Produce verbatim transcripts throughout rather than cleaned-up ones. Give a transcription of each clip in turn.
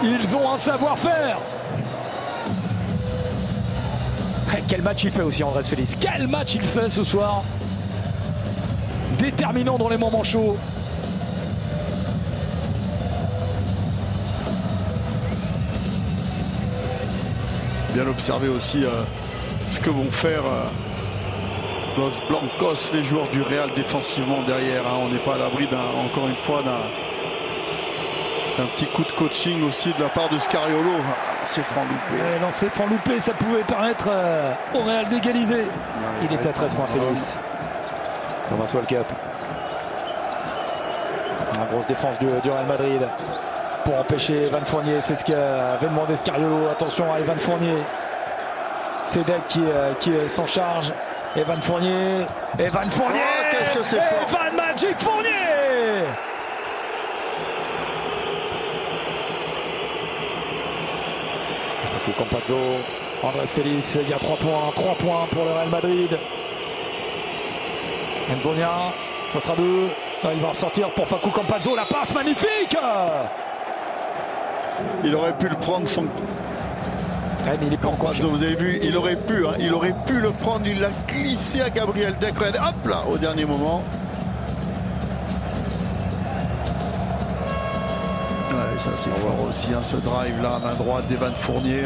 Ils ont un savoir-faire. Quel match il fait aussi, Andrés Félix. Quel match il fait ce soir. Déterminant dans les moments chauds. Bien observer aussi euh, ce que vont faire euh, Los Blancos, les joueurs du Real défensivement derrière. Hein. On n'est pas à l'abri, encore une fois, d'un petit coup de coaching aussi de la part de Scariolo. C'est franc loupé. Ouais, lancé franc loupé, ça pouvait permettre euh, au Real d'égaliser. Ouais, il, il est à treize points, Félix. Thomas World Cup. La grosse défense du, du Real Madrid pour empêcher Evan Fournier. C'est ce qu'avait demandé Scariolo. Attention à Evan Fournier. C'est Deck qui, euh, qui s'en charge. Evan Fournier. Evan Fournier. Oh, qu'est-ce que c'est fort. Evan Magic Fournier. Campazzo, Andrés Félix, il y a trois points, trois points pour le Real Madrid. Nzonia, ça sera deux. Il va en sortir pour Facu Campazzo, la passe magnifique. Il aurait pu le prendre, Fon... ouais, mais il est pas en Campazzo, vous avez vu, il aurait pu, hein, il aurait pu le prendre, il l'a glissé à Gabriel Deck, hop là, au dernier moment. Ouais, ça c'est fort aussi, hein, ce drive là, main droite d'Evan Fournier.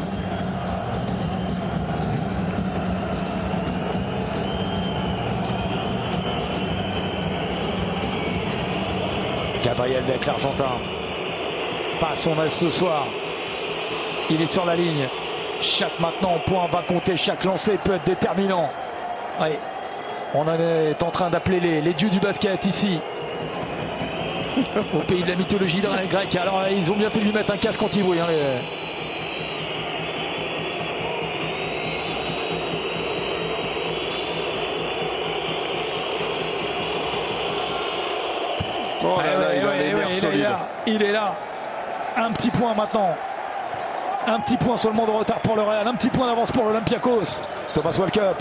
Gabriel Deck, l'Argentin. Pas son aise ce soir. Il est sur la ligne. Chaque maintenant point va compter, chaque lancé peut être déterminant. Ouais. On est en train d'appeler les, les dieux du basket ici. Au pays de la mythologie grecque. Alors ils ont bien fait de lui mettre un casque anti-bruit. Hein, les... Oh là là, ouais, il, ouais, a les ouais, nerfs il, solides. est là, il est là. Un petit point maintenant. Un petit point seulement de retard pour le Real. Un petit point d'avance pour l'Olympiakos. Thomas World Cup.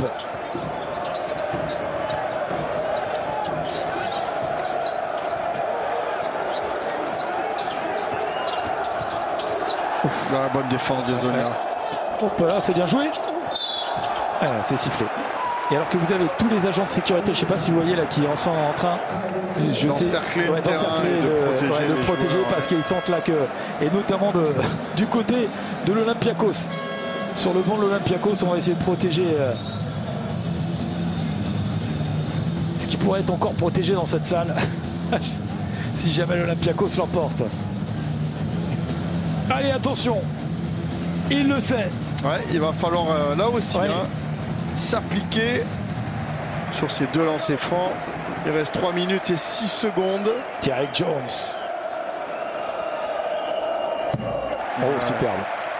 Dans la bonne défense des Zonia. Hop là, c'est bien joué. Ah, c'est sifflé. Et alors que vous avez tous les agents de sécurité, je ne sais pas si vous voyez là, qui sont en train d'encercler ouais, le terrain et le, de protéger, ouais, de les protéger joueurs, parce ouais. qu'ils sentent là que, et notamment de, du côté de l'Olympiakos. Sur le banc de l'Olympiakos, on va essayer de protéger euh, ce qui pourrait être encore protégé dans cette salle si jamais l'Olympiakos l'emporte. Allez, attention, il le sait. Ouais, il va falloir euh, là aussi ouais. hein, s'appliquer sur ces deux lancers francs. Il reste trois minutes et six secondes. Thierry Jones. Oh, superbe.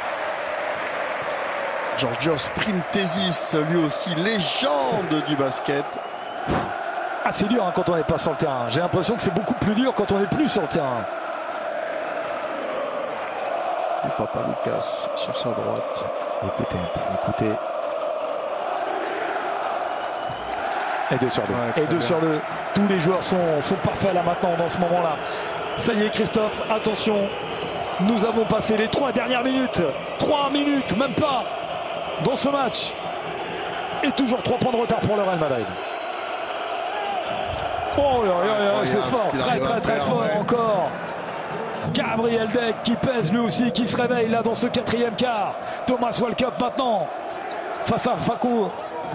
Georgios Printesis, lui aussi légende du basket. Ah, c'est dur hein, quand on n'est pas sur le terrain. J'ai l'impression que c'est beaucoup plus dur quand on n'est plus sur le terrain. Et Papa Lucas sur sa droite. Écoutez, écoutez. Et deux sur deux. Ouais, et deux bien. sur deux. Tous les joueurs sont, sont parfaits là maintenant dans ce moment-là. Ça y est, Christophe, attention. Nous avons passé les trois dernières minutes. Trois minutes, même pas, dans ce match. Et toujours trois points de retard pour le Real Madrid. Oh là là là, c'est fort, très très très fort ouais. Encore. Gabriel Deck qui pèse lui aussi, qui se réveille là dans ce quatrième quart. Thomas World Cup maintenant face à Facu.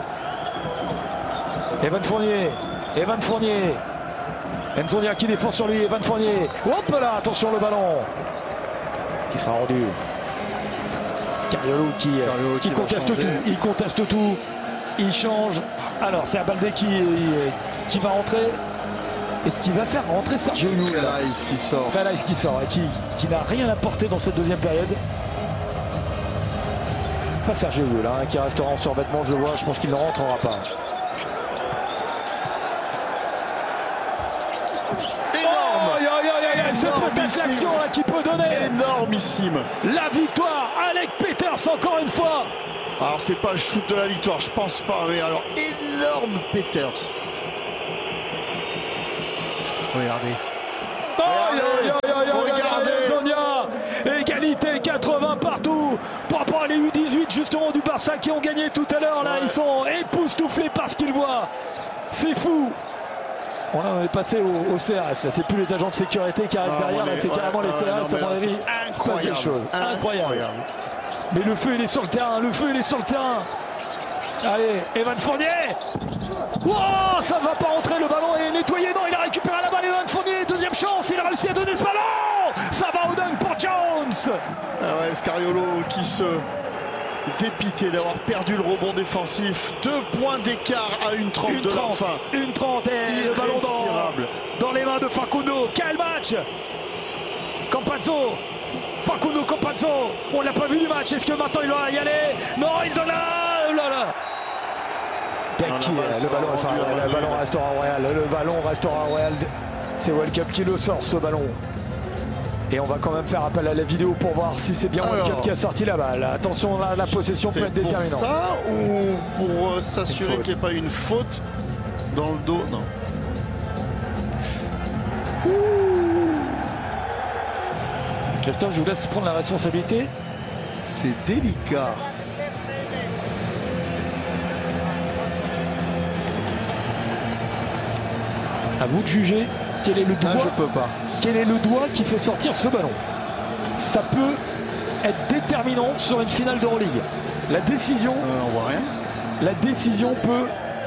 Evan Fournier, Evan Fournier. Nzonia qui défend sur lui, Evan Fournier. Hop là, attention le ballon qui sera rendu. Scariolo qui, Scariolo qui, qui conteste tout, il conteste tout, il change. Alors c'est Abalde qui, qui va rentrer. Est-ce qu'il va faire rentrer Sergio Llull? Trelais qui sort. Trelais qui sort et qui, qui n'a rien apporté dans cette deuxième période. Pas Sergio Llull hein, qui restera en survêtement, je vois, je pense qu'il ne rentrera pas. Énorme oh, yo, yo, yo, yo, c'est peut-être l'action là qui peut donner énormissime la victoire. Alec Peters encore une fois. Alors c'est pas le shoot de la victoire, je pense pas, mais alors énorme Peters. Regardez. Oh, regardez. Yo, yo, yo, yo, regardez. Regardez. sécurité, quatre-vingts partout par rapport à les U dix-huit justement du Barça qui ont gagné tout à l'heure. Là, ouais. Ils sont époustouflés par ce qu'ils voient. C'est fou. On en est passé au, au C R S. Là, c'est plus les agents de sécurité qui arrivent ah, derrière. Là, c'est ouais, carrément ouais, les C R S. À mon avis, incroyable. Chose. incroyable. Incroyable. Mais le feu, il est sur le terrain. Le feu, il est sur le terrain. Allez, Evan Fournier. Wow, ça ne va pas rentrer. Le ballon est nettoyé. Non, il a récupéré la balle. Evan Fournier, deuxième chance. Il a réussi à donner ce ballon. Ça va au dunk pour Jones. Ah ouais, Scariolo qui se dépité d'avoir perdu le rebond défensif. Deux points d'écart à une trente une de la fin. Une trente et le ballon dans, dans les mains de Facundo. Quel match! Campazzo. Facundo Campazzo. On ne l'a pas vu du match. Est-ce que maintenant il va y aller? Non, il donne là. Oh là, là. Non, qui, là, le, ballon, ça, le, le ballon restera royal. Le ballon restera royal. C'est World Cup qui le sort, ce ballon. Et on va quand même faire appel à la vidéo pour voir si c'est bien World Cup qui a sorti la balle. Attention, la, la possession peut être déterminante. C'est pour ça ou pour euh, s'assurer qu'il n'y ait pas une faute dans le dos? Non. Christophe, je vous laisse prendre la responsabilité. C'est délicat. À vous de juger quel est le doigt. Ah, je peux pas. Quel est le doigt qui fait sortir ce ballon? Ça peut être déterminant sur une finale d'Euroleague. La décision. Euh, on voit rien. La décision peut.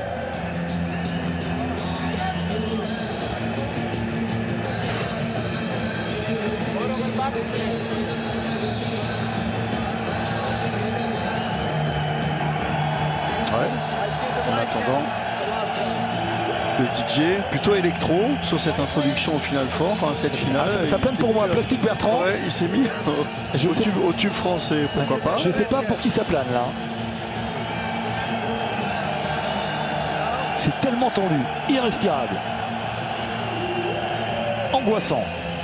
Ouais. En attendant. Le D J, plutôt électro sur cette introduction au Final Four, enfin cette finale. Ah, ça, ça plaît pour moi, Plastique Bertrand. Ouais, il s'est mis au, au, tube, au tube français, pourquoi pas. Je sais pas pour qui ça plane là. C'est tellement tendu, irrespirable, angoissant,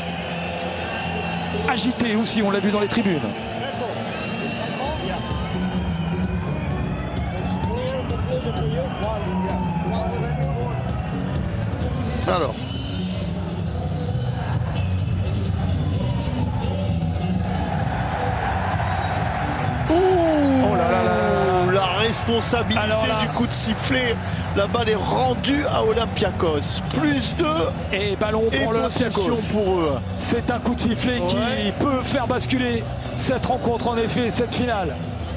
agité aussi, on l'a vu dans les tribunes. Alors. Ouh, oh là là là. La responsabilité là, du coup de sifflet. La balle est rendue à Olympiakos. Plus de et ballon pour l'Olympiakos pour eux. C'est un coup de sifflet ouais. qui peut faire basculer cette rencontre, en effet, cette finale.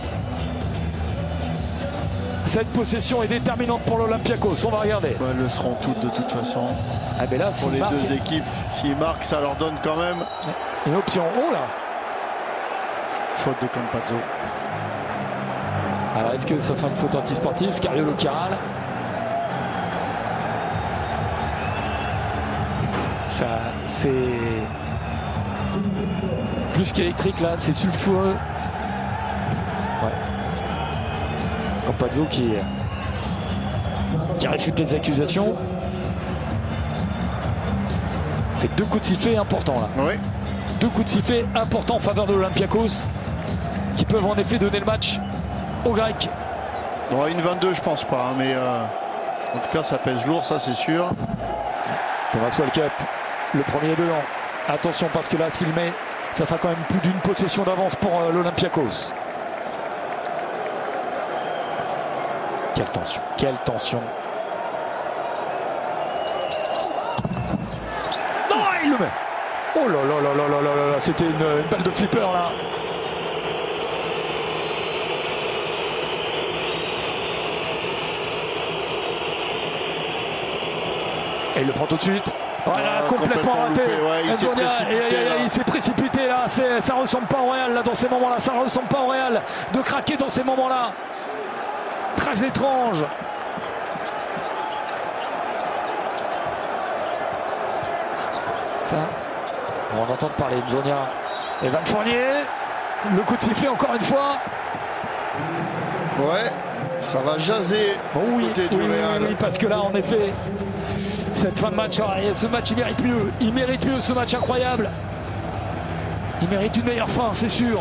Cette possession est déterminante pour l'Olympiakos. On va regarder. Bah, elles le seront toutes de toute façon. Ah ben là, pour les marque... deux équipes, s'ils marquent, ça leur donne quand même une option. Oh là! Faute de Campazzo. Alors est-ce que ça sera une faute antisportive? Scariolo qui râle. Ça, c'est plus qu'électrique là, c'est sulfureux. Ouais. Campazzo qui, qui réfute les accusations. Fait deux coups de sifflet importants là. Oui. Deux coups de sifflet importants en faveur de l'Olympiakos qui peuvent en effet donner le match aux Grecs. Bon, une vingt-deux je pense pas, hein, mais euh, en tout cas ça pèse lourd, ça c'est sûr. Thomas World Cup, le premier dedans. Attention parce que là s'il met, ça sera quand même plus d'une possession d'avance pour euh, l'Olympiakos. Quelle tension, quelle tension. Non, il le met. Oh là là là là là là là, c'était une, une balle de flipper là. Et il le prend tout de suite. Voilà, ah, complètement, complètement raté. Ouais, il s'est précipité, il s'est précipité là. Ça ressemble pas au Real là dans ces moments-là. Ça ressemble pas au Real de craquer dans ces moments-là. Très étrange. Ça, on va entendre parler de Zonia. Evan Fournier. Le coup de sifflet encore une fois. Ouais, ça va jaser bon, oui, côté oui, du oui, Real. Oui, parce que là, en effet, cette fin de match, ce match, il mérite mieux. Il mérite mieux ce match incroyable. Il mérite une meilleure fin, c'est sûr.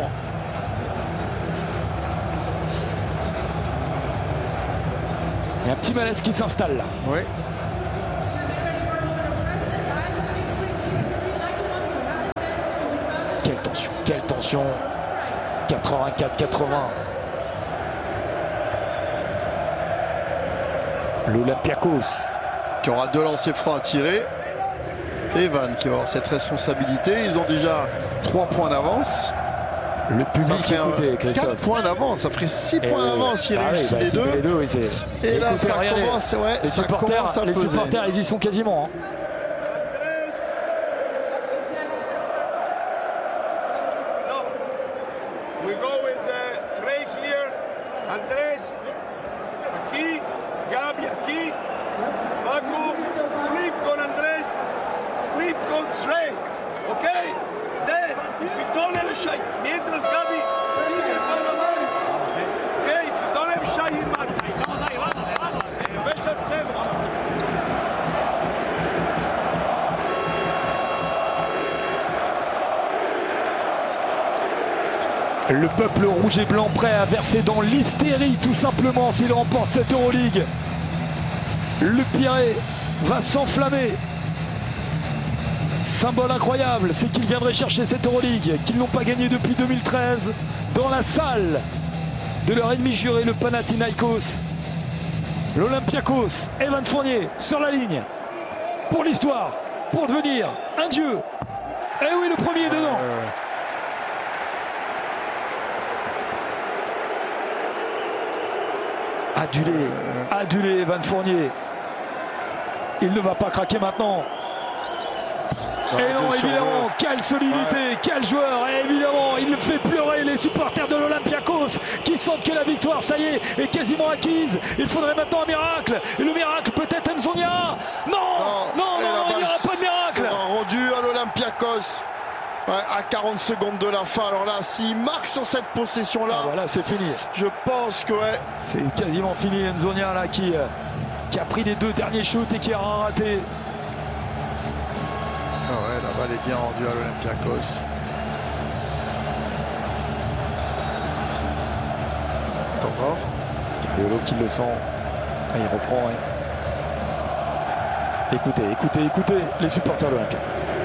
Il y a un petit malaise qui s'installe là. Oui. Quel temps. tension, quelle tension. quatre-vingt-quatre quatre-vingts. L'Olympiakos qui aura deux lancers francs à tirer. Evan qui va avoir cette responsabilité. Ils ont déjà trois points d'avance. Le public, écoutez, Christophe. quatre points d'avance, ça ferait six Et points oui. d'avance s'il Ah réussit oui, bah, les, deux. les deux. Oui, et là, écoutez, ça regardez, commence, ouais, les, ça supporters, commence à les peser. supporters, ils y sont quasiment. Hein. We go with the Trey here, Andrés, aquí, Gabi aquí, Paco, flip con Andrés, flip con Trey, ok? Then, if you don't have a shot, mientras Gabi sigue con la mano, ok? If you don't have a shot, you mark. Vamos ahí, vamos, vamos. Besa seven. Le peuple rouge et blanc prêt à verser dans l'hystérie tout simplement s'il remporte cette Euroleague. Le Pirée va s'enflammer. Symbole incroyable, c'est qu'ils viendraient chercher cette Euroleague, qu'ils n'ont pas gagné depuis deux mille treize, dans la salle de leur ennemi juré, le Panathinaikos. L'Olympiakos, Evan Fournier sur la ligne pour l'histoire, pour devenir un dieu. Et oui, le premier est dedans. Adulé, adulé Evan Fournier. Il ne va pas craquer maintenant. Et non, évidemment, quelle solidité, ouais. Quel joueur. Et évidemment, il fait pleurer les supporters de l'Olympiakos qui sentent que la victoire, ça y est, est quasiment acquise. Il faudrait maintenant un miracle. Et le miracle, peut-être Nzonia. Non, non, non, non, non il n'y aura pas de miracle. Sera rendu à l'Olympiakos. Ouais, à quarante secondes de la fin. Alors là, s'il marque sur cette possession-là, ah, voilà, c'est fini. Je pense que ouais. C'est quasiment fini. Nzonia là qui, euh, qui a pris les deux derniers shoots et qui a raté. Ah ouais, la balle est bien rendue à l'Olympiakos. Temps mort. Scariolo qui le sent. Ah, il reprend. Ouais. Écoutez, écoutez, écoutez les supporters de l'Olympiakos.